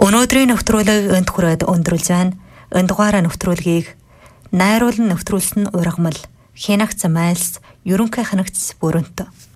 Өнөөдрийн нэвтрүүлэг энд хүрээд өндөрлж байна. Энэ дугаараа нэвтрүүлгийг найруулан нэвтрүүлсэн ургамал Хянагц Майлс ерөнхий хянагч бүрэнт